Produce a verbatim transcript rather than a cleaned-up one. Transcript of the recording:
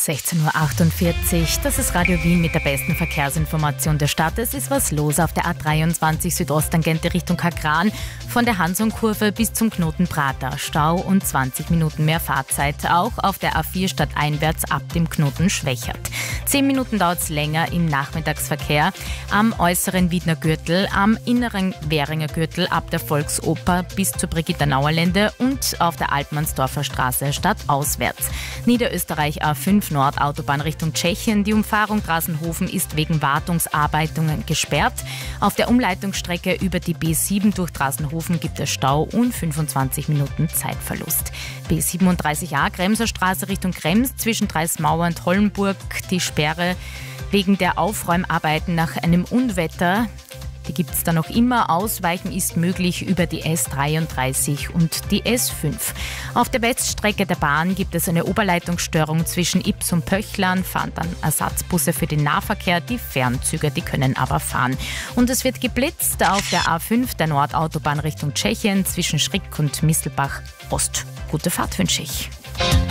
sechzehn Uhr achtundvierzig, das ist Radio Wien mit der besten Verkehrsinformation der Stadt. Es ist was los auf der A dreiundzwanzig Südosttangente Richtung Kagran, von der Hansonkurve bis zum Knoten Prater. Stau und zwanzig Minuten mehr Fahrzeit. Auch auf der A vier stadteinwärts ab dem Knoten Schwächert. zehn Minuten dauert es länger im Nachmittagsverkehr am äußeren Wiedner Gürtel, am inneren Währinger Gürtel ab der Volksoper bis zur Brigitta-Nauer-Lände und auf der Altmannsdorfer Straße stadtauswärts. Niederösterreich A fünf Nord, Autobahn Richtung Tschechien. Die Umfahrung Drassenhofen ist wegen Wartungsarbeitungen gesperrt. Auf der Umleitungsstrecke über die B sieben durch Drassenhofen gibt es Stau und fünfundzwanzig Minuten Zeitverlust. B siebenunddreißig A, Kremser Straße Richtung Krems, zwischen Dreismauer und Hollenburg. Die Sperre wegen der Aufräumarbeiten nach einem Unwetter. Die gibt es da noch immer. Ausweichen ist möglich über die S dreiunddreißig und die S fünf. Auf der Weststrecke der Bahn gibt es eine Oberleitungsstörung zwischen Ips und Pöchlern, fahren dann Ersatzbusse für den Nahverkehr. Die Fernzüge, die können aber fahren. Und es wird geblitzt auf der A fünf, der Nordautobahn Richtung Tschechien, zwischen Schrick und Misselbach Ost. Gute Fahrt wünsche ich.